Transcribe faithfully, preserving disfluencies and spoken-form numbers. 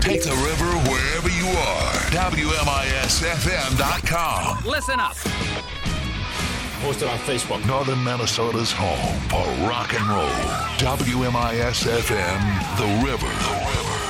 Take the river wherever you are. W M I S F M dot com. Listen up. Post it on Facebook. Northern Minnesota's home for rock and roll. W M I S F M, The River.